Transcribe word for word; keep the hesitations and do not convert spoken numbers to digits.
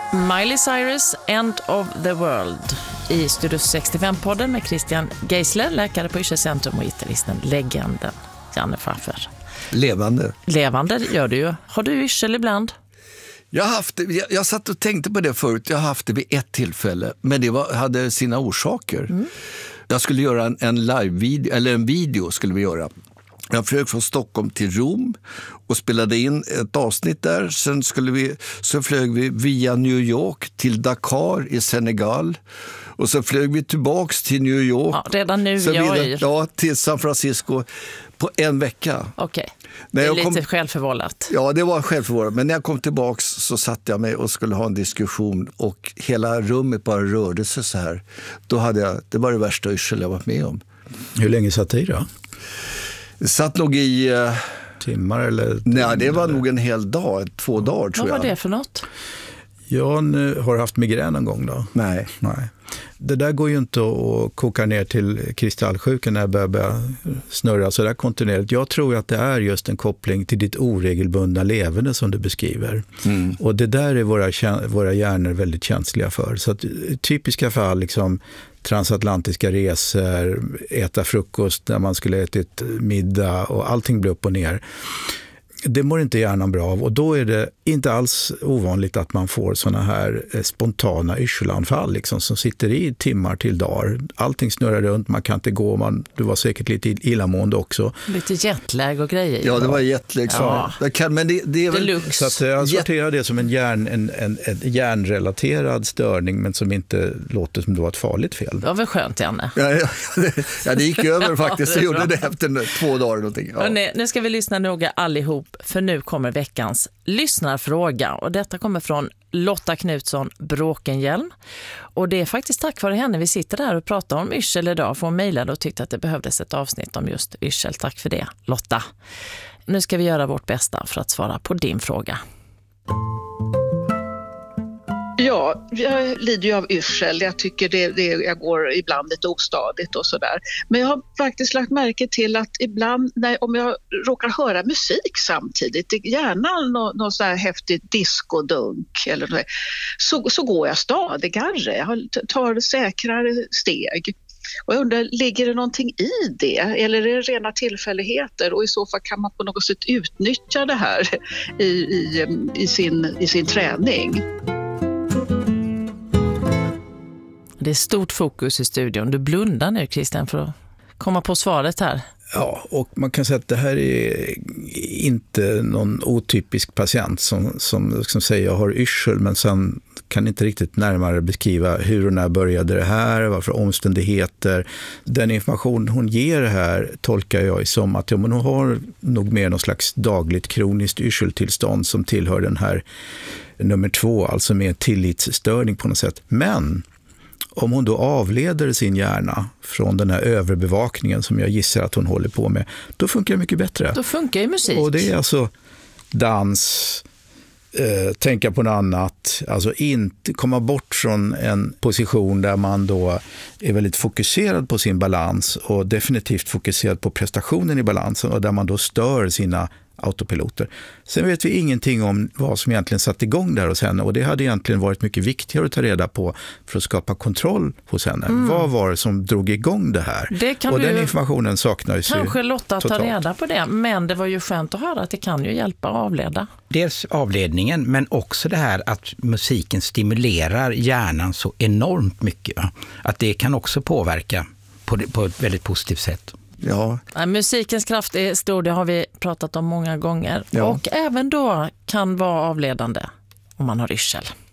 Miley Cyrus, End of the World i Studio sextiofem-podden med Christian Geisler, läkare på Yrselcentrum, och gitarristen, legenden Janne Pfaffer. Levande. Levande gör du ju. Har du yrsel ibland? Jag, har haft, jag, jag satt och tänkte på det förut. Jag har haft det vid ett tillfälle, men det var, hade sina orsaker. Mm. Jag skulle göra en, en live-video, eller en video skulle vi göra. Jag flög från Stockholm till Rom och spelade in ett avsnitt där. Sen skulle vi, så flög vi via New York till Dakar i Senegal. Och så flög vi tillbaks till New York. Ja, redan nu sen jag vidare, ja, till San Francisco på en vecka. Okej, okay. Det är lite kom, självförvållat. Ja, det var självförvållat. Men när jag kom tillbaks så satt jag mig och skulle ha en diskussion. Och hela rummet bara rörde sig så här. Då hade jag, det var det värsta yrsel jag varit med om. Hur länge satt det i då? Det satt nog i... Uh, timmar eller... Nej, det var eller? nog en hel dag, två dagar tror jag. Vad var det för något? Jag har haft migrän en gång då. Nej. Nej. Det där går ju inte att koka ner till kristallsjukan när jag börjar, börjar snurra så där kontinuerligt. Jag tror att det är just en koppling till ditt oregelbundna levande som du beskriver. Mm. Och det där är våra, våra hjärnor väldigt känsliga för. Så att, typiska fall, liksom transatlantiska resor, äta frukost när man skulle ätit middag och allting blir upp och ner. Det mår inte hjärnan bra av, och då är det inte alls ovanligt att man får såna här spontana yrselanfall liksom, som sitter i timmar till dagar. Allting snurrar runt, man kan inte gå, man, du var säkert lite illamående också. Lite jetlag och grejer. Ja, det var jetlag. Ja. Det kan, men det, det är väl... Så att jag sorterar det som en, hjärn, en, en, en hjärnrelaterad störning, men som inte låter som det var ett farligt fel. Det var väl skönt, Janne? Ja, ja, det, ja, det gick över faktiskt. Jag gjorde det efter två dagar. Någonting. Ja. Hörrni, nu ska vi lyssna noga allihop, för nu kommer veckans lyssnarfråga, och detta kommer från Lotta Knutsson Bråkenhjelm, och det är faktiskt tack vare henne vi sitter där och pratar om yrsel idag, för hon mejlade och tyckte att det behövdes ett avsnitt om just yrsel. Tack för det, Lotta. Nu ska vi göra vårt bästa för att svara på din fråga. Ja, jag lider ju av yrsel. Jag tycker det, det, jag går ibland lite ostadigt och sådär. Men jag har faktiskt lagt märke till att ibland, när, om jag råkar höra musik samtidigt, gärna någon nå sån här häftig diskodunk eller något, så, så går jag stadigare. Jag tar säkrare steg. Och jag undrar, ligger det någonting i det? Eller är det rena tillfälligheter? Och i så fall kan man på något sätt utnyttja det här i, i, i, sin, i sin träning. Det är stort fokus i studion. Du blundar nu, Christian, för att komma på svaret här. Ja, och man kan säga att det här är inte någon otypisk patient som, som, som säger jag har yrsel, men sen kan inte riktigt närmare beskriva hur och när började det här, varför omständigheter. Den information hon ger här tolkar jag som att ja, men hon har nog mer någon slags dagligt kroniskt yrseltillstånd som tillhör den här nummer två, alltså med tillitsstörning på något sätt. Men om hon då avleder sin hjärna från den här överbevakningen som jag gissar att hon håller på med, då funkar det mycket bättre. Då funkar ju musik. Och det är alltså dans, eh, tänka på något annat, alltså inte komma bort från en position där man då är väldigt fokuserad på sin balans och definitivt fokuserad på prestationen i balansen, och där man då stör sina autopiloter. Sen vet vi ingenting om vad som egentligen satt igång där hos henne, och det hade egentligen varit mycket viktigare att ta reda på för att skapa kontroll hos henne. Mm. Vad var det som drog igång det här? Det kan och du den informationen saknar ju kanske Lotta ta reda på det, men det var ju skönt att höra att det kan ju hjälpa att avleda. Dels avledningen, men också det här att musiken stimulerar hjärnan så enormt mycket. Att det kan också påverka på, det, på ett väldigt positivt sätt. Ja. Musikens kraft är stor, det har vi pratat om många gånger. Ja. Och även då kan vara avledande om man har yrsel.